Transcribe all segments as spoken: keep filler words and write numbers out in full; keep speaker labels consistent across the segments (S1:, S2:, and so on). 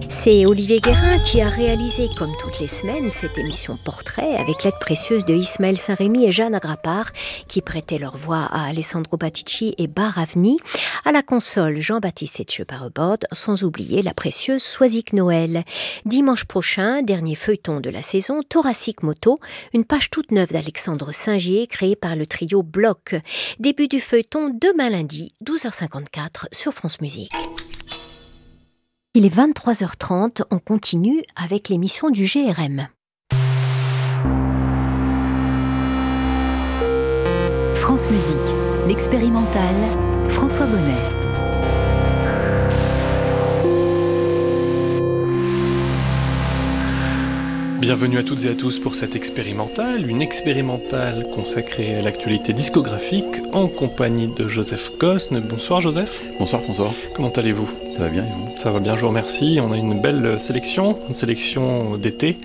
S1: C'est Olivier Guérin qui a réalisé, comme toutes les semaines, cette émission portrait avec l'aide précieuse de Ismaël Saint-Rémy et Jeanne Agrapar qui prêtaient leur voix à Alessandro Batici et Bar Avni. À la console, Jean-Baptiste Etcheparrebord, sans oublier la précieuse Soisic Noël. Dimanche prochain, dernier feuilleton de la saison, Thoracique Moto, une page toute neuve d'Alexandre Singier créée par le trio Bloc. Début du feuilleton demain lundi, douze heures cinquante-quatre sur France Musique. Il est vingt-trois heures trente, on continue avec l'émission du G R M.
S2: France Musique, l'expérimental, François Bonnet.
S3: Bienvenue à toutes et à tous pour cette expérimentale, une expérimentale consacrée à l'actualité discographique en compagnie de Joseph Cosne. Bonsoir Joseph.
S4: Bonsoir François.
S3: Comment allez-vous ?
S4: Ça va bien et vous ?
S3: Ça va bien, je vous remercie. On a une belle sélection, une sélection d'été,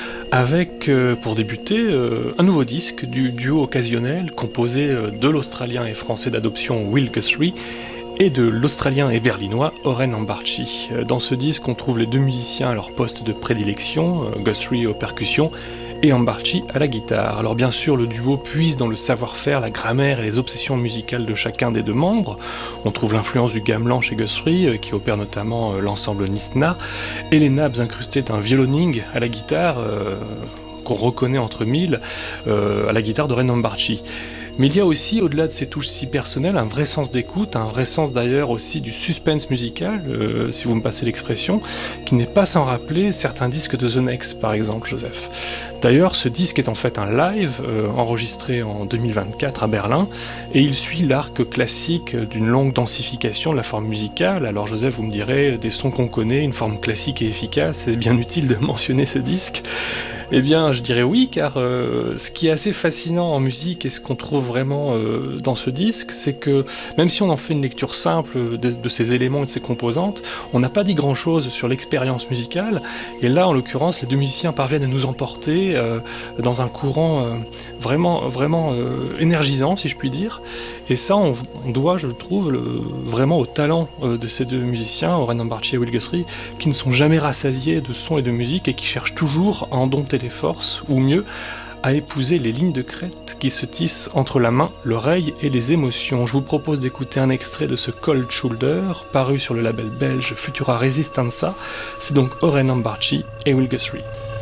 S3: avec, euh, pour débuter, euh, un nouveau disque du duo occasionnel composé euh, de l'Australien et Français d'adoption Will Guthrie et de l'Australien et Berlinois Oren Ambarchi. Dans ce disque, on trouve les deux musiciens à leur poste de prédilection, euh, Guthrie aux percussions et Ambarchi à la guitare. Alors bien sûr, le duo puise dans le savoir-faire, la grammaire et les obsessions musicales de chacun des deux membres. On trouve l'influence du gamelan chez Guthrie, euh, qui opère notamment euh, l'ensemble Nistna, et les nappes incrustées d'un violoning à la guitare, euh, qu'on reconnaît entre mille, euh, à la guitare d'Oren Ambarchi. Mais il y a aussi, au-delà de ces touches si personnelles, un vrai sens d'écoute, un vrai sens d'ailleurs aussi du suspense musical, euh, si vous me passez l'expression, qui n'est pas sans rappeler certains disques de The Next, par exemple, Joseph. D'ailleurs, ce disque est en fait un live euh, enregistré en deux mille vingt-quatre à Berlin, et il suit l'arc classique d'une longue densification de la forme musicale. Alors Joseph, vous me direz, des sons qu'on connaît, une forme classique et efficace, est-ce bien utile de mentionner ce disque ? Eh bien, je dirais oui, car euh, ce qui est assez fascinant en musique et ce qu'on trouve vraiment euh, dans ce disque, c'est que même si on en fait une lecture simple de, de ses éléments et de ses composantes, on n'a pas dit grand-chose sur l'expérience musicale. Et là, en l'occurrence, les deux musiciens parviennent à nous emporter euh, dans un courant euh, vraiment, vraiment euh, énergisant, si je puis dire. Et ça, on, on doit, je trouve, le, vraiment au talent euh, de ces deux musiciens, Oren Ambarchi et Will Guthrie, qui ne sont jamais rassasiés de son et de musique et qui cherchent toujours à en dompter les forces, ou mieux, à épouser les lignes de crête qui se tissent entre la main, l'oreille et les émotions. Je vous propose d'écouter un extrait de ce Cold Shoulder, paru sur le label belge Futura Resistanza. C'est donc Oren Ambarchi et Will Guthrie.